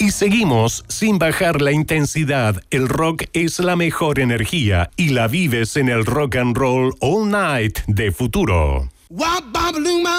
Y seguimos sin bajar la intensidad. El rock es la mejor energía y la vives en el Rock and Roll All Night de Futuro.